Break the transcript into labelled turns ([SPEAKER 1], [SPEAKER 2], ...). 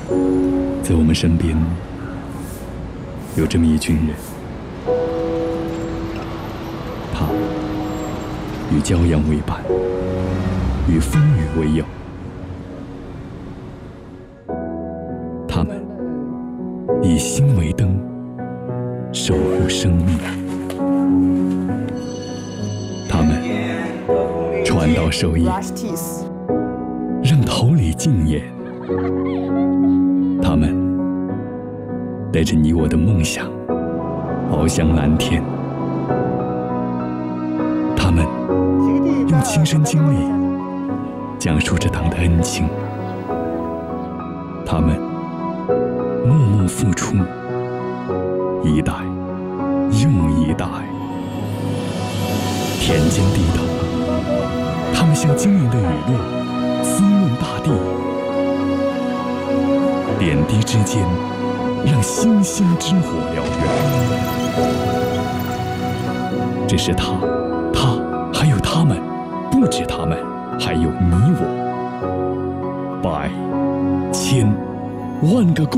[SPEAKER 1] 在我们身边，有这么一群人，他与骄阳为伴，与风雨为友。他们以心为灯，守护生命。他们传道授业，让桃李竞演。他们带着你我的梦想翱翔蓝天。他们用亲身经历讲述着党的恩情。他们默默付出，一代又一代。田间地头，他们像晶莹的雨露，滋润大地。点滴之间，让星星之火燎原。这是他还有他们，不止他们，还有你我。百千万个